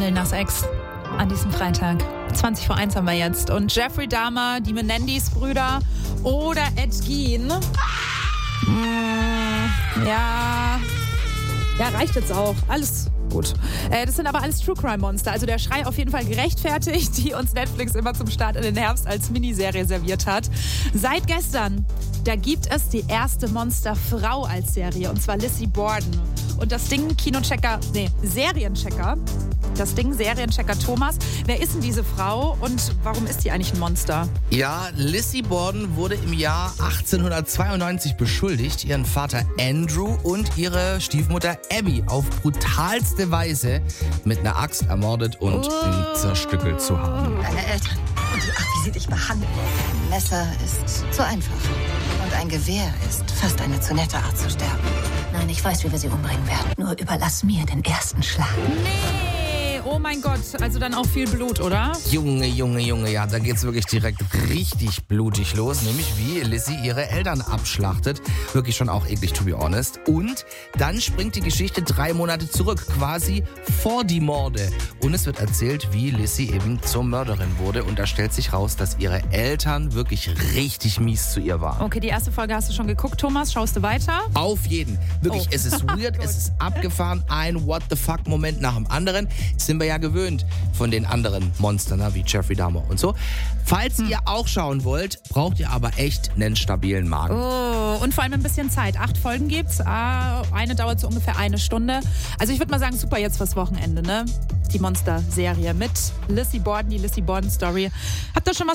Lil Nas X an diesem Freitag. 20 vor 1 haben wir jetzt. Und Jeffrey Dahmer, die Menendez-Brüder oder Ed Gein. Ja, reicht jetzt auch. Alles gut. Das sind aber alles True Crime Monster. Also der Schrei auf jeden Fall gerechtfertigt, die uns Netflix immer zum Start in den Herbst als Miniserie serviert hat. Seit gestern, da gibt es die erste Monsterfrau als Serie. Und zwar Lizzie Borden. Und das Ding Serienchecker. Das Ding Serienchecker Thomas. Wer ist denn diese Frau und warum ist die eigentlich ein Monster? Ja, Lizzie Borden wurde im Jahr 1892 beschuldigt, ihren Vater Andrew und ihre Stiefmutter Abby auf brutalste Weise mit einer Axt ermordet und zerstückelt zu haben. Deine Eltern und die Art, wie sie dich behandeln. Ein Messer ist zu einfach. Und ein Gewehr ist fast eine zu nette Art zu sterben. Nein, ich weiß, wie wir sie umbringen werden. Nur überlass mir den ersten Schlag. Nee, oh mein Gott. Also dann auch viel Blut, oder? Junge, ja, da geht's wirklich direkt richtig blutig los. Nämlich wie Lizzie ihre Eltern abschlachtet. Wirklich schon auch eklig, to be honest. Und dann springt die Geschichte 3 Monate zurück, quasi vor die Morde. Und es wird erzählt, wie Lizzie eben zur Mörderin wurde. Und da stellt sich raus, dass ihre Eltern wirklich richtig mies zu ihr waren. Okay, die erste Folge hast du schon geguckt, Thomas. Schaust du weiter? Auf jeden. Wirklich, es ist weird, es ist abgefahren. Ein What-the-fuck-Moment nach dem anderen. Sind wir ja gewöhnt von den anderen Monstern, wie Jeffrey Dahmer und so. Falls ihr auch schauen wollt, braucht ihr aber echt einen stabilen Magen. Oh, und vor allem ein bisschen Zeit. 8 Folgen gibt's. Eine dauert so ungefähr 1 Stunde. Also ich würde mal sagen, super jetzt fürs Wochenende, ne? Die Monster-Serie mit Lizzie Borden, die Lizzie Borden-Story. Habt ihr schon was